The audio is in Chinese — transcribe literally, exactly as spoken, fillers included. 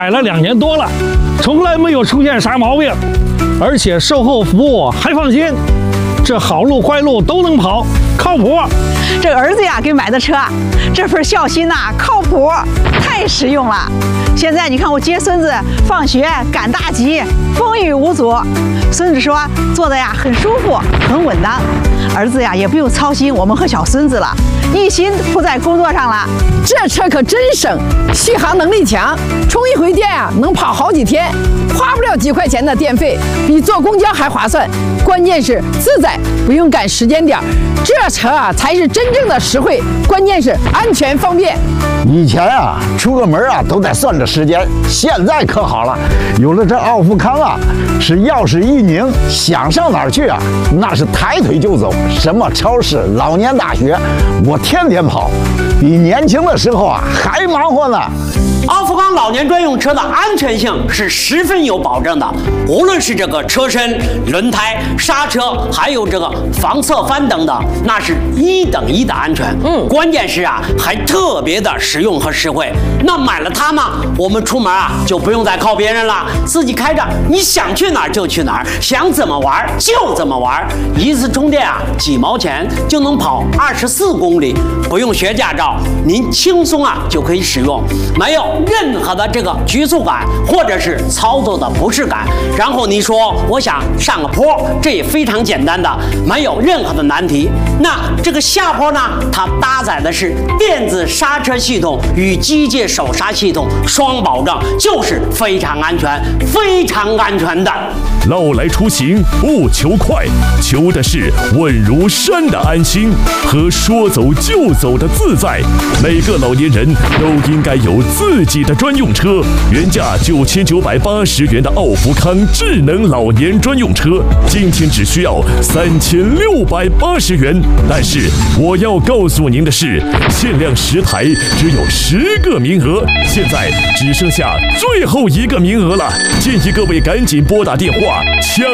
买了两年多了，从来没有出现啥毛病，而且售后服务还放心，这好路坏路都能跑，靠谱。 这儿子呀给买的车，这份孝心呐、啊，靠谱，太实用了。现在你看我接孙子放学赶大集，风雨无阻。孙子说坐的呀很舒服，很稳当。儿子呀也不用操心我们和小孙子了，一心扑在工作上了。 这车可真省，续航能力强，充一回电啊能跑好几天，花不了几块钱的电费，比坐公交还划算。关键是自在，不用赶时间点，这车啊才是真正的实惠，关键是安全方便。 以前啊出个门啊都得算着时间，现在可好了，有了这奥富康啊，是钥匙一拧，想上哪儿去啊那是抬腿就走，什么超市、老年大学，我天天跑，比年轻的时候啊还忙活呢。 奥富康老年专用车的安全性是十分有保证的，无论是这个车身、轮胎、刹车，还有这个防侧翻等等，那是一等一的安全。嗯，关键是啊，还特别的实用和实惠。那买了它嘛，我们出门啊就不用再靠别人了，自己开着，你想去哪儿就去哪儿，想怎么玩就怎么玩。一次充电啊，几毛钱就能跑二十四公里，不用学驾照，您轻松啊就可以使用，没有任何的这个局促感或者是操作的不适感。然后你说我想上个坡，这也非常简单的，没有任何的难题。那这个下坡呢，它搭载的是电子刹车系统与机械手刹系统双保证，就是非常安全非常安全的。 老来出行不求快，求的是稳如山的安心和说走就走的自在。每个老年人都应该有自己的专用车，原价九千九百八十元的奥福康智能老年专用车，今天只需要三千六百八十元。但是我要告诉您的是，限量十台，只有十个名额，现在只剩下最后一个名额了，建议各位赶紧拨打电话抢